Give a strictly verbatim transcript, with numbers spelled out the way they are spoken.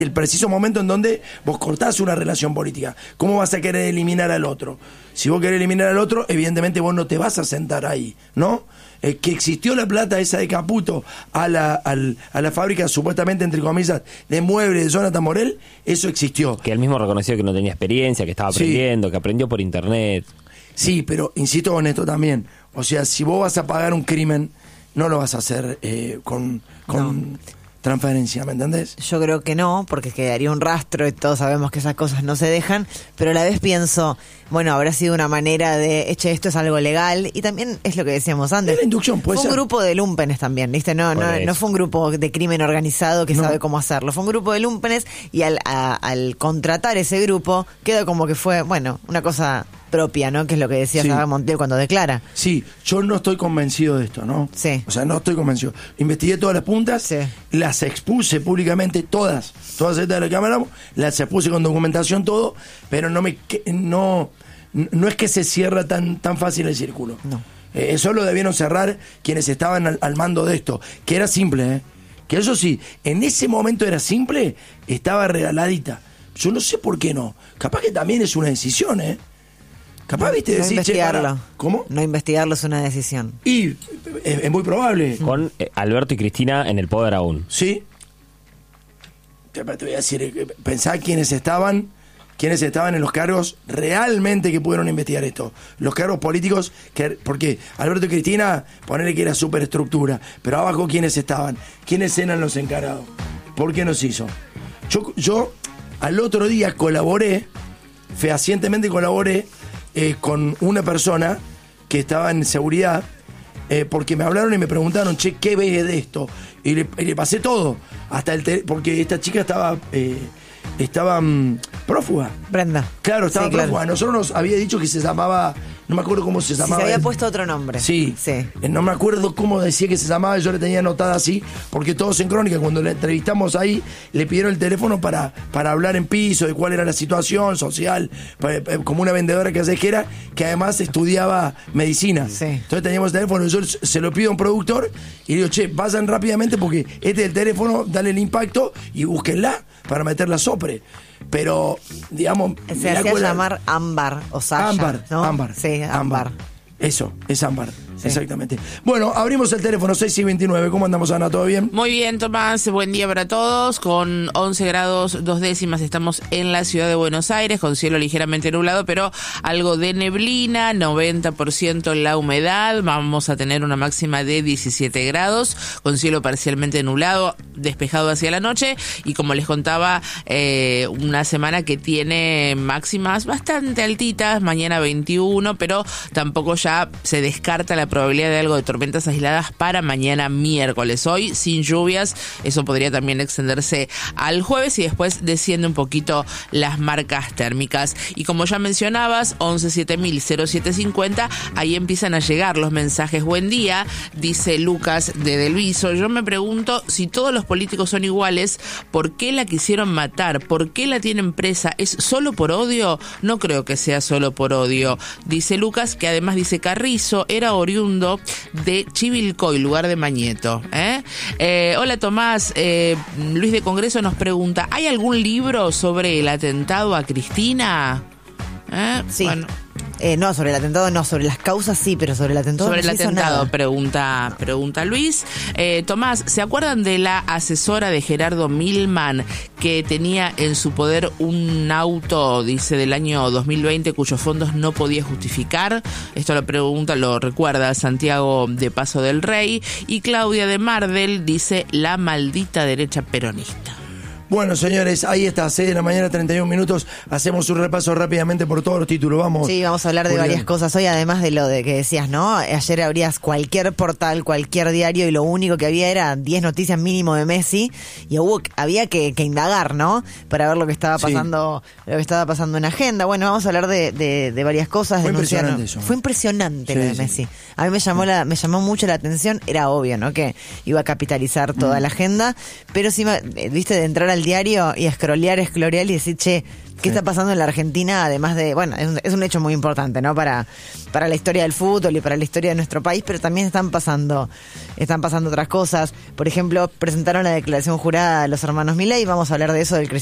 el preciso momento en donde vos cortás una relación política. ¿Cómo vas a querer eliminar al otro? Si vos querés eliminar al otro, evidentemente vos no te vas a sentar ahí, ¿no? Eh, que existió la plata esa de Caputo a la, al, a la fábrica, supuestamente, entre comillas, de muebles de Jonathan Morel, eso existió. Que él mismo reconoció que no tenía experiencia, que estaba aprendiendo, sí. que aprendió por internet. Sí, pero insisto con esto también. O sea, si vos vas a pagar un crimen, no lo vas a hacer eh, con... con no. transferencia, ¿me entendés? Yo creo que no, porque quedaría un rastro y todos sabemos que esas cosas no se dejan, pero a la vez pienso, bueno, habrá sido una manera de, eche, esto es algo legal, y también es lo que decíamos antes. La inducción puede fue un ser. grupo de lúmpenes también, ¿viste? No, no, no fue un grupo de crimen organizado que no. sabe cómo hacerlo, fue un grupo de lúmpenes y al, a, al contratar ese grupo, queda como que fue, bueno, una cosa propia, ¿no? Que es lo que decía sí. Saba Montiel cuando declara. Sí, yo no estoy convencido de esto, ¿no? Sí. O sea, no estoy convencido. Investigué todas las puntas, sí. las expuse públicamente, todas, todas estas de la Cámara, las expuse con documentación, todo, pero no me no no es que se cierra tan tan fácil el círculo. No. Eh, eso lo debieron cerrar quienes estaban al, al mando de esto, que era simple, ¿eh? Que eso sí, en ese momento era simple, estaba regaladita. Yo no sé por qué no. Capaz que también es una decisión, ¿eh? Capaz, viste, no decir, investigarlo. Che, para, ¿cómo? No investigarlo es una decisión. Y es, es muy probable. Con eh, Alberto y Cristina en el poder aún. Sí. Te, te voy a decir, pensá quiénes estaban, quiénes estaban en los cargos realmente que pudieron investigar esto. Los cargos políticos, que porque Alberto y Cristina, ponele que era superestructura, pero abajo quiénes estaban, quiénes eran los encargados. ¿Por qué nos hizo? Yo, yo al otro día colaboré, fehacientemente colaboré, Eh, con una persona que estaba en seguridad, eh, porque me hablaron y me preguntaron, che, ¿qué ves de esto? Y le, y le pasé todo, hasta el te- porque esta chica estaba eh, estaba um, prófuga. Brenda. Claro, estaba sí, prófuga. Claro. Nosotros nos había dicho que se llamaba, no me acuerdo cómo se llamaba. Si se había él. puesto otro nombre. Sí. sí. Eh, no me acuerdo cómo decía que se llamaba, yo le tenía anotada así, porque todos en Crónica, cuando la entrevistamos ahí, le pidieron el teléfono para, para hablar en piso de cuál era la situación social, para, como una vendedora callejera que además estudiaba medicina. Sí. Entonces teníamos el teléfono, yo se lo pido a un productor y le digo, che, vayan rápidamente porque este es el teléfono, dale el impacto y búsquenla para meter la sopre. Pero, digamos... Se hacía llamar Ámbar o Sasha, Ámbar, ¿no? Ámbar. Sí, Ámbar. Ámbar. Eso, es Ámbar. Sí. Exactamente. Bueno, abrimos el teléfono seis y veintinueve. ¿Cómo andamos, Ana? ¿Todo bien? Muy bien, Tomás. Buen día para todos. Con once grados dos décimas estamos en la ciudad de Buenos Aires, con cielo ligeramente nublado, pero algo de neblina, noventa por ciento la humedad. Vamos a tener una máxima de diecisiete grados, con cielo parcialmente nublado, despejado hacia la noche. Y como les contaba, eh, una semana que tiene máximas bastante altitas, mañana veintiuno, pero tampoco ya se descarta la probabilidad de algo de tormentas aisladas para mañana miércoles. Hoy sin lluvias, eso podría también extenderse al jueves y después desciende un poquito las marcas térmicas. Y como ya mencionabas, once siete mil cero siete cincuenta, ahí empiezan a llegar los mensajes. Buen día, dice Lucas de Delviso. Yo me pregunto, si todos los políticos son iguales, ¿por qué la quisieron matar? ¿Por qué la tienen presa? ¿Es solo por odio? No creo que sea solo por odio. Dice Lucas, que además dice Carrizo era oriundo de Chivilcoy, lugar de Mañeto. ¿eh? Eh, hola Tomás, eh, Luis de Congreso nos pregunta, ¿hay algún libro sobre el atentado a Cristina? ¿Eh? Sí. Bueno. Eh, no, sobre el atentado no, sobre las causas sí, pero sobre el atentado sobre no el se hizo atentado, nada. pregunta, pregunta Luis. Eh, Tomás, ¿se acuerdan de la asesora de Gerardo Milman que tenía en su poder un auto, dice, del año dos mil veinte cuyos fondos no podía justificar? Esto lo pregunta, lo recuerda Santiago de Paso del Rey. Y Claudia de Mardel dice, la maldita derecha peronista. Bueno, señores, ahí está, seis de la mañana, treinta y un minutos. Hacemos un repaso rápidamente por todos los títulos. Vamos. Sí, vamos a hablar de Julián. varias cosas hoy, además de lo de que decías, ¿no? Ayer abrías cualquier portal, cualquier diario y lo único que había era diez noticias mínimo de Messi y hubo, había que, que indagar, ¿no? Para ver lo que estaba pasando, sí. lo que estaba pasando en agenda. Bueno, vamos a hablar de, de, de varias cosas. Fue Denunciaron. impresionante eso. Fue impresionante Sí, lo de sí. Messi. A mí me llamó la, me llamó mucho la atención. Era obvio, ¿no? Que iba a capitalizar toda Mm. la agenda, pero sí, viste, de entrar al al diario y a scrollear, scrollear y decir, che, ¿qué sí. está pasando en la Argentina? Además de, bueno, es un, es un hecho muy importante, ¿no? Para, para la historia del fútbol y para la historia de nuestro país, pero también están pasando, están pasando otras cosas. Por ejemplo, presentaron la declaración jurada de los hermanos Milei, vamos a hablar de eso, del crecimiento